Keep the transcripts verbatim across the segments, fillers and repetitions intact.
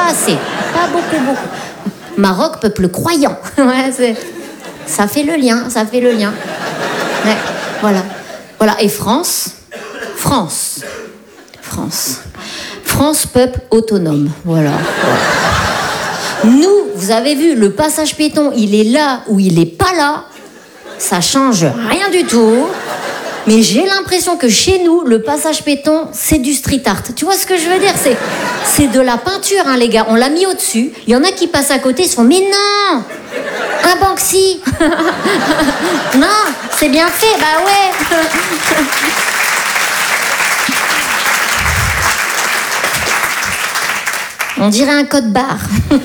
assez. Pas beaucoup, beaucoup. Maroc, peuple croyant. Ouais, c'est... Ça fait le lien, ça fait le lien. Ouais, voilà. Voilà. Et France, France, France, France, peuple autonome. Voilà. Nous, vous avez vu, le passage piéton, il est là ou il est pas là. Ça change rien du tout. Mais j'ai l'impression que chez nous, le passage piéton, c'est du street art. Tu vois ce que je veux dire? C'est, c'est de la peinture, hein, les gars. On l'a mis au-dessus. Il y en a qui passent à côté, ils se font « Mais non, un Banksy !» Non, c'est bien fait, bah ouais. On dirait un code barre.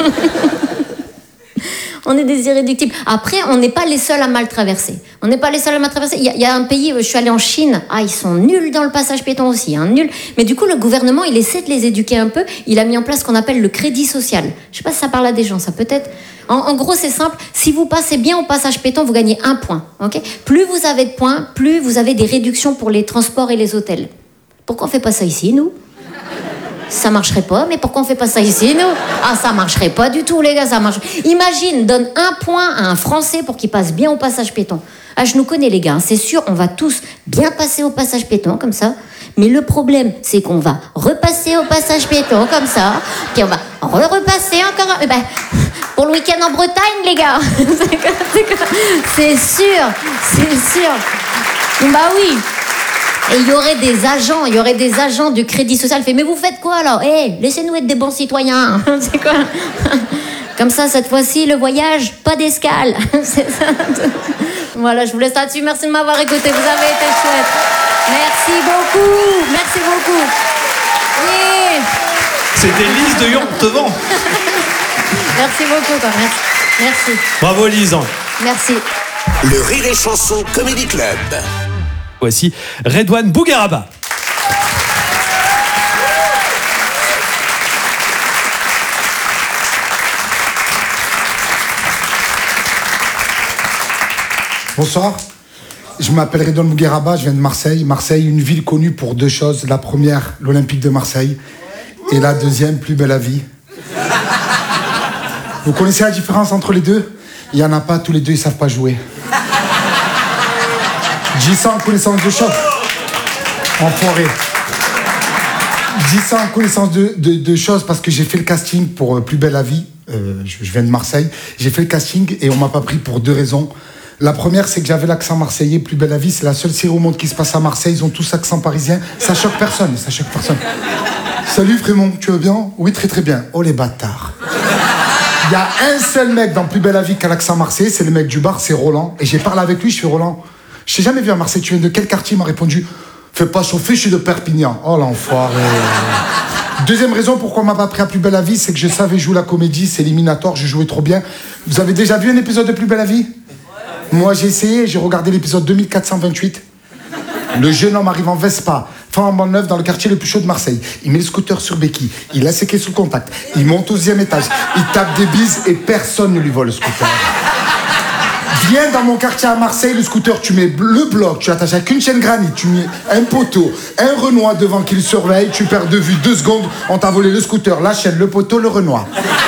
On est des irréductibles. Après, on n'est pas les seuls à mal traverser. On n'est pas les seuls à mal traverser. Il y, y a un pays, je suis allée en Chine, ah, ils sont nuls dans le passage piéton aussi, hein, nuls. Mais du coup, le gouvernement, il essaie de les éduquer un peu. Il a mis en place ce qu'on appelle le crédit social. Je sais pas si ça parle à des gens, ça peut-être... En, en gros, c'est simple. Si vous passez bien au passage piéton, vous gagnez un point. Okay, plus vous avez de points, plus vous avez des réductions pour les transports et les hôtels. Pourquoi on fait pas ça ici, nous ? Ça marcherait pas, mais pourquoi on fait pas ça ici, nous? Ah, ça marcherait pas du tout, les gars, ça marche. Imagine, donne un point à un Français pour qu'il passe bien au passage piéton. Ah, je nous connais, les gars, hein, c'est sûr, on va tous bien passer au passage piéton, comme ça. Mais le problème, c'est qu'on va repasser au passage piéton, comme ça. Puis on va re-repasser encore... Eh ben, pour le week-end en Bretagne, les gars. C'est sûr, c'est sûr. Bah oui. Et il y aurait des agents, il y aurait des agents du crédit social. Fait, mais vous faites quoi alors? Eh, hey, laissez-nous être des bons citoyens. C'est quoi? Comme ça, cette fois-ci, le voyage, pas d'escale. C'est ça. Voilà, je vous laisse là-dessus. Merci de m'avoir écouté. Vous avez été chouette. Merci beaucoup. Merci beaucoup. Oui. C'était Lise de Yontevant. Merci beaucoup. Quoi. Merci. Merci. Bravo Lise. Merci. Le Rire et Chanson Comedy Club. Voici Redouane Bougueraba. Bonsoir, je m'appelle Redouane Bougueraba, je viens de Marseille. Marseille, une ville connue pour deux choses. La première, l'Olympique de Marseille. Et la deuxième, Plus belle la vie. Vous connaissez la différence entre les deux? Il n'y en a pas, tous les deux, ils ne savent pas jouer. Je dis ça en connaissance de choses. Enfoiré. Je dis ça en connaissance de, de, de choses parce que j'ai fait le casting pour euh, Plus belle la vie. Euh, je, je viens de Marseille. J'ai fait le casting et on m'a pas pris pour deux raisons. La première, c'est que j'avais l'accent marseillais. Plus belle la vie, c'est la seule série au monde qui se passe à Marseille. Ils ont tous l'accent parisien. Ça choque personne, ça choque personne. Salut Frémont, tu vas bien? Oui, très très bien. Oh les bâtards. Il y a un seul mec dans Plus belle la vie qui a l'accent marseillais, c'est le mec du bar, c'est Roland. Et j'ai parlé avec lui, je fais Roland, je t'ai jamais vu à Marseille, tu viens de quel quartier? Il m'a répondu, fais pas chauffer, je suis de Perpignan. Oh l'enfoiré. Deuxième raison pourquoi on m'a pas pris à Plus belle la vie, c'est que je savais jouer la comédie, c'est éliminatoire, je jouais trop bien. Vous avez déjà vu un épisode de Plus belle la vie? Moi j'ai essayé, j'ai regardé l'épisode deux mille quatre cent vingt-huit. Le jeune homme arrive en Vespa, flambant neuf dans le quartier le plus chaud de Marseille. Il met le scooter sur béquille, il a ses clés sous le contact, il monte au deuxième étage, il tape des bises et personne ne lui vole le scooter. Viens dans mon quartier à Marseille, le scooter, tu mets le bloc, tu l'attaches avec une chaîne granit, tu mets un poteau, un Renoir devant qui le surveille, tu perds de vue deux secondes, on t'a volé le scooter, la chaîne, le poteau, le Renoir.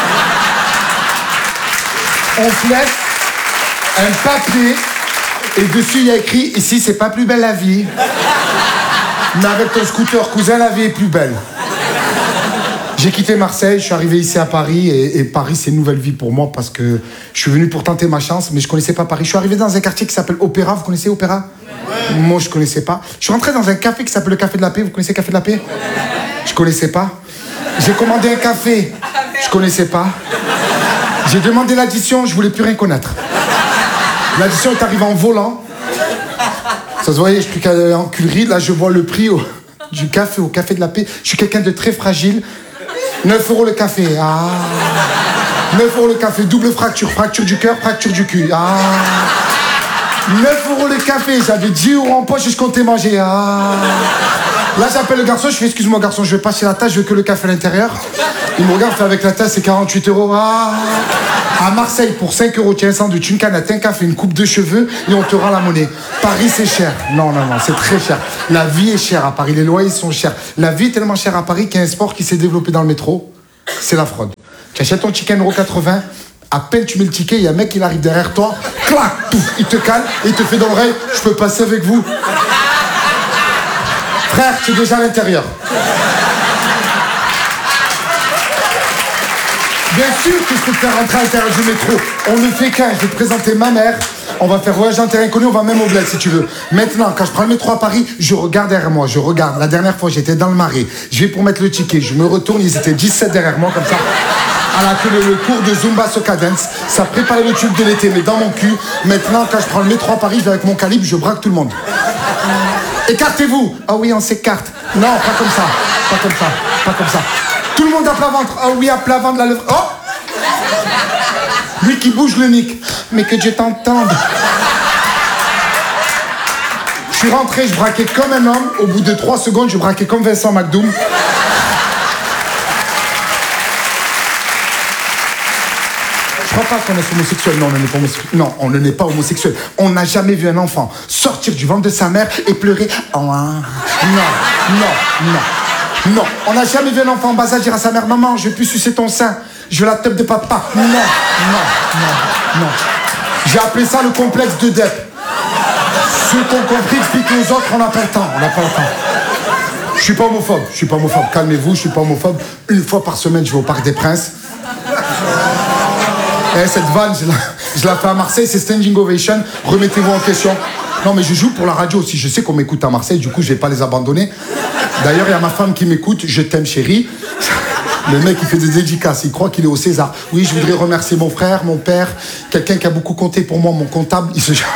On flèche un papier et dessus il y a écrit « Ici c'est pas plus belle la vie, mais avec ton scooter, cousin, la vie est plus belle ». J'ai quitté Marseille, je suis arrivé ici à Paris et, et Paris c'est une nouvelle vie pour moi parce que je suis venu pour tenter ma chance mais je connaissais pas Paris. Je suis arrivé dans un quartier qui s'appelle Opéra, vous connaissez Opéra? Ouais. Moi je connaissais pas. Je suis rentré dans un café qui s'appelle le Café de la Paix, vous connaissez le Café de la Paix? Ouais. Je connaissais pas. J'ai commandé un café, je connaissais pas. J'ai demandé l'addition, je voulais plus rien connaître. L'addition est arrivée en volant. Ça se voyait, je suis en culerie, là je vois le prix au, du café au Café de la Paix. Je suis quelqu'un de très fragile. neuf euros le café. Ah. neuf euros le café. Double fracture. Fracture du cœur, fracture du cul. Ah. neuf euros le café. J'avais dix euros en poche et je comptais manger. Ah. Là, j'appelle le garçon. Je fais, excuse-moi, garçon, je vais passer la tasse. Je veux que le café à l'intérieur. Il me regarde, fait avec la tasse, c'est quarante-huit euros. Ah. À Marseille, pour cinq euros, tu as un sandwich, une canette, un café, une coupe de cheveux et on te rend la monnaie. Paris, c'est cher. Non, non, non, c'est très cher. La vie est chère à Paris. Les loyers sont chers. La vie est tellement chère à Paris qu'il y a un sport qui s'est développé dans le métro. C'est la fraude. Tu achètes ton ticket un euro quatre-vingts, à peine tu mets le ticket, il y a un mec qui arrive derrière toi, clac, pouf, il te cale et il te fait dans l'oreille, je peux passer avec vous. Frère, tu es déjà à l'intérieur. Bien sûr que je peux te faire rentrer à l'intérieur du métro. On ne fait qu'un, je vais te présenter ma mère. On va faire voyage en terrain inconnu, on va même au bled si tu veux. Maintenant, quand je prends le métro à Paris, je regarde derrière moi, je regarde. La dernière fois, j'étais dans le Marais. Je vais pour mettre le ticket, je me retourne, ils étaient dix-sept derrière moi, comme ça. À la queue, le cours de Zumba Soca Dance. Ça préparait le tube de l'été, mais dans mon cul. Maintenant, quand je prends le métro à Paris, je vais avec mon calibre, je braque tout le monde. Écartez-vous. Ah oui, on s'écarte. Non, pas comme ça. Pas comme ça. Pas comme ça. Tout le monde à plat ventre. Ah oui, à plat ventre, la lèvre. Oh! Lui qui bouge le nick. Mais que Dieu t'entende. Je suis rentré, je braquais comme un homme. Au bout de trois secondes, je braquais comme Vincent McDoom. Je crois pas qu'on est homosexuel. Non, on n'est pas homosexuel. Non, on ne n'est pas homosexuel. On n'a jamais vu un enfant sortir du ventre de sa mère et pleurer. Oh, hein. Non, non, non. Non, on n'a jamais vu un enfant en bas âge dire à sa mère, maman, je vais plus sucer ton sein. Je veux la teub de papa. Non, non, non, non. J'ai appelé ça le complexe de Depp. Ceux qui ont compris, expliquer aux autres, on n'a pas le temps. On n'a pas le temps. Je suis pas homophobe. Je suis pas homophobe. Calmez-vous, je suis pas homophobe. Une fois par semaine, je vais au Parc des Princes. Eh, cette vanne, je la, je la fais à Marseille, c'est standing ovation. Remettez-vous en question. Non, mais je joue pour la radio aussi. Je sais qu'on m'écoute à Marseille, du coup, je vais pas les abandonner. D'ailleurs, il y a ma femme qui m'écoute. Je t'aime, chérie. Le mec, il fait des dédicaces. Il croit qu'il est au César. Oui, je voudrais remercier mon frère, mon père, quelqu'un qui a beaucoup compté pour moi, mon comptable. Il se chauffe.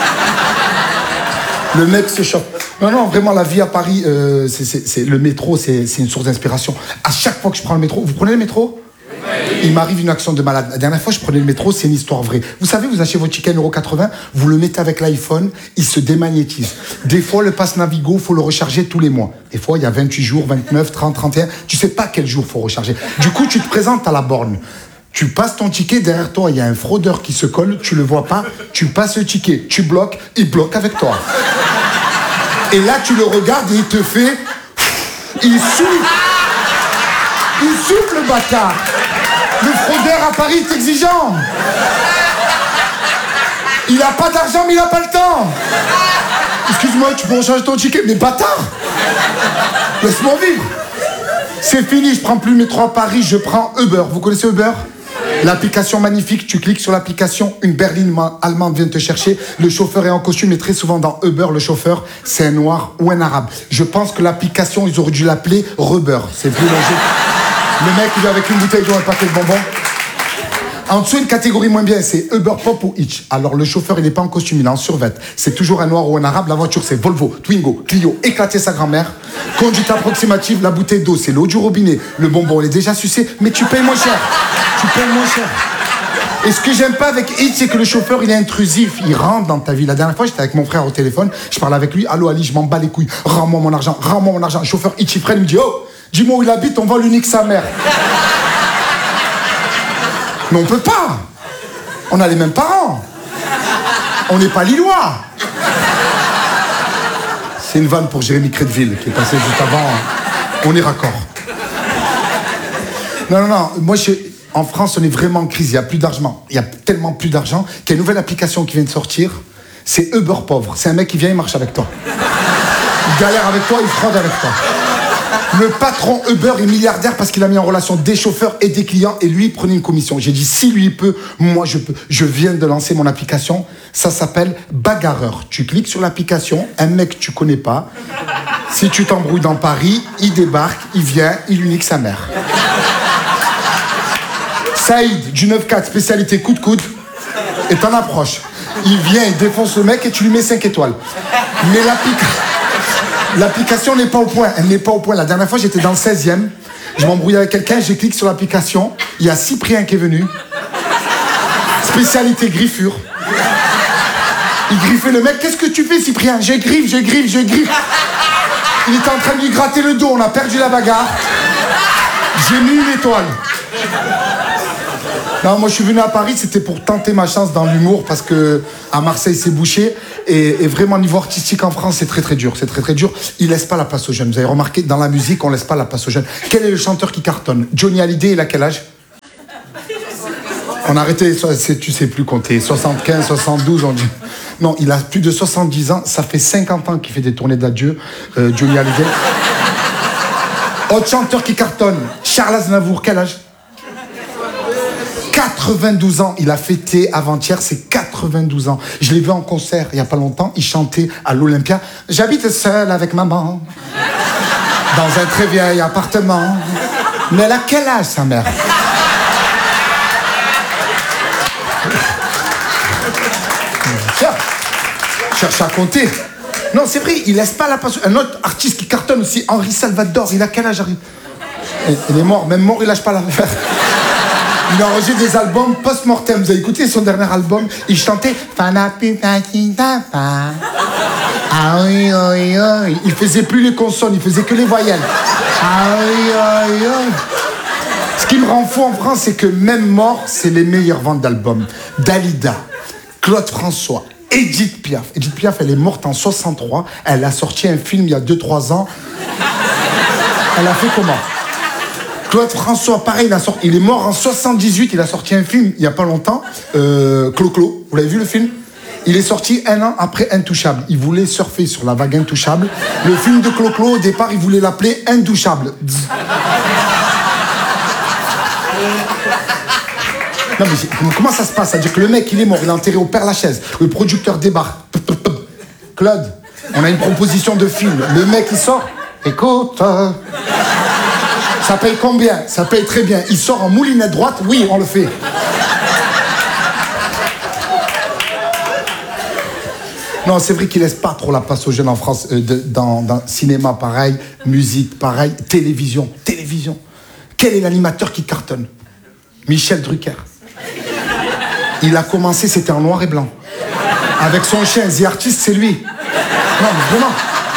Le mec se chauffe. Non, non, vraiment, la vie à Paris, euh, c'est, c'est, c'est, le métro, c'est, c'est une source d'inspiration. À chaque fois que je prends le métro, vous prenez le métro ? Il m'arrive une action de malade. La dernière fois, je prenais le métro, c'est une histoire vraie. Vous savez, vous achetez votre ticket un euro quatre-vingts, vous le mettez avec l'iPhone, il se démagnétise. Des fois, le pass Navigo, il faut le recharger tous les mois. Des fois, il y a vingt-huit jours, vingt-neuf, trente, trente et un. Tu sais pas quel jour il faut recharger. Du coup, tu te présentes à la borne. Tu passes ton ticket, derrière toi, il y a un fraudeur qui se colle, tu le vois pas, tu passes le ticket, tu bloques, il bloque avec toi. Et là, tu le regardes et il te fait... Il souffle. Il souffle, le bâtard. Le fraudeur à Paris est exigeant. Il a pas d'argent, mais il a pas le temps. Excuse-moi, tu peux recharger ton ticket? Mais bâtard, laisse-moi vivre. C'est fini, je prends plus le métro à Paris, je prends Uber. Vous connaissez Uber? L'application magnifique, tu cliques sur l'application, une berline allemande vient te chercher, le chauffeur est en costume et très souvent dans Uber, le chauffeur, c'est un noir ou un arabe. Je pense que l'application, ils auraient dû l'appeler Rubber, c'est plus logique. Le mec, il vient avec une bouteille d'eau, un paquet de bonbons. En dessous, une catégorie moins bien, c'est Uber Pop ou Hitch. Alors, le chauffeur, il n'est pas en costume, il est en survêt. C'est toujours un noir ou un arabe. La voiture, c'est Volvo, Twingo, Clio, éclater sa grand-mère. Conduite approximative, la bouteille d'eau, c'est l'eau du robinet. Le bonbon, il est déjà sucé, mais tu payes moins cher. Tu payes moins cher. Et ce que j'aime pas avec Hitch, c'est que le chauffeur, il est intrusif. Il rentre dans ta vie. La dernière fois, j'étais avec mon frère au téléphone. Je parlais avec lui. Allô, Ali, je m'en bats les couilles. Rends-moi mon argent, rends-moi mon argent. Le chauffeur Hitch, il freine, il me dit, oh, dis-moi où il habite, on va l'unique sa mère. Mais on peut pas. On a les mêmes parents. On n'est pas lillois. C'est une vanne pour Jérémy Crédville qui est passé juste avant. On est raccord. Non, non, non. Moi, je... en France, on est vraiment en crise. Il n'y a plus d'argent. Il y a tellement plus d'argent qu'il y a une nouvelle application qui vient de sortir. C'est Uber Pauvre. C'est un mec qui vient, il marche avec toi. Il galère avec toi, il fraude avec toi. Le patron Uber est milliardaire parce qu'il a mis en relation des chauffeurs et des clients et lui, il prenait une commission. J'ai dit, si lui il peut, moi je peux. Je viens de lancer mon application. Ça s'appelle Bagarreur. Tu cliques sur l'application, un mec que tu connais pas. Si tu t'embrouilles dans Paris, il débarque, il vient, il unique sa mère. Saïd, du neuf quatre, spécialité coup de coude, et t'en approches. Il vient, il défonce le mec et tu lui mets cinq étoiles. Mais l'application... L'application n'est pas au point, elle n'est pas au point. La dernière fois, j'étais dans le seizième, je m'embrouillais avec quelqu'un, j'ai cliqué sur l'application, il y a Cyprien qui est venu, spécialité griffure. Il griffait le mec, qu'est-ce que tu fais Cyprien? J'ai griffe, j'ai griffe, j'ai griffe. Il était en train de lui gratter le dos, on a perdu la bagarre. J'ai mis une étoile. Non, moi je suis venu à Paris, c'était pour tenter ma chance dans l'humour parce que à Marseille c'est bouché et, et vraiment niveau artistique en France c'est très très dur, c'est très très dur. Ils laissent pas la place aux jeunes. Vous avez remarqué dans la musique on laisse pas la place aux jeunes. Quel est le chanteur qui cartonne? Johnny Hallyday, il a quel âge? On a arrêté, tu sais plus compter, soixante-quinze, soixante-douze, on dit. Non, il a plus de soixante-dix ans, ça fait cinquante ans qu'il fait des tournées d'adieu, euh, Johnny Hallyday. Autre chanteur qui cartonne, Charles Aznavour, quel âge? quatre-vingt-douze ans, il a fêté avant-hier ses quatre-vingt-douze ans. Je l'ai vu en concert il n'y a pas longtemps, il chantait à l'Olympia. J'habite seul avec maman, dans un très vieil appartement. Mais elle a quel âge, sa mère? Cherche à compter. Non, c'est vrai, il laisse pas la passion. Un autre artiste qui cartonne aussi, Henri Salvador, il a quel âge, Henri? Il est mort, même mort, il lâche pas l'affaire. Il a enregistré des albums post-mortem. Vous avez écouté son dernier album? Il chantait ah oui, oui, oui. Il faisait plus les consonnes, il faisait que les voyelles. Ah oui, oui, oui. Ce qui me rend fou en France, c'est que même mort, c'est les meilleures ventes d'albums. Dalida, Claude François, Edith Piaf. Edith Piaf, elle est morte en soixante-trois. Elle a sorti un film il y a deux trois ans. Elle a fait comment? Claude François, pareil, il, a sorti, il est mort en soixante-dix-huit, il a sorti un film il n'y a pas longtemps, euh, Clo-Clo, vous l'avez vu le film? Il est sorti un an après Intouchable. Il voulait surfer sur la vague Intouchable. Le film de Clo-Clo, au départ, il voulait l'appeler Indouchable. Non mais comment ça se passe? C'est-à-dire que le mec, il est mort, il est enterré au Père-Lachaise. Le producteur débarque. Claude, on a une proposition de film. Le mec, il sort. Écoute... Euh... Ça paye combien? Ça paye très bien. Il sort en moulinette droite, oui, on le fait. Non, c'est vrai qu'il laisse pas trop la place aux jeunes en France. Euh, de, dans, dans cinéma, pareil. Musique, pareil. Télévision. Télévision. Quel est l'animateur qui cartonne? Michel Drucker. Il a commencé, c'était en noir et blanc. Avec son chien, The Artist, c'est lui. Non, mais vraiment.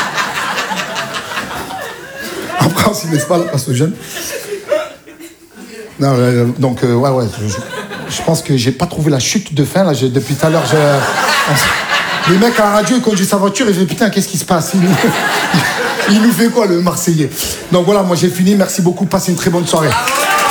En France, il ne laisse pas la place aux jeunes. Non, euh, donc, euh, ouais, ouais. Je, je pense que j'ai pas trouvé la chute de fin, là. J'ai, depuis tout à l'heure, je... On, les mecs à la radio, ils conduisent sa voiture et je dis, putain, qu'est-ce qui se passe? il, il, il nous fait quoi, le Marseillais? Donc voilà, moi j'ai fini. Merci beaucoup. Passez une très bonne soirée.